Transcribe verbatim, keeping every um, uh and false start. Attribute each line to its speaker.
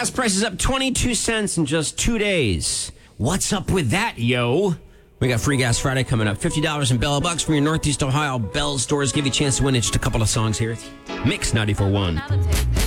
Speaker 1: gas prices up twenty-two cents in just two days. What's up with that, yo? We got Free Gas Friday coming up. fifty dollars in Bell Bucks from your Northeast Ohio Bell stores. Give you a chance to win in just a couple of songs here. Mix ninety-four point one.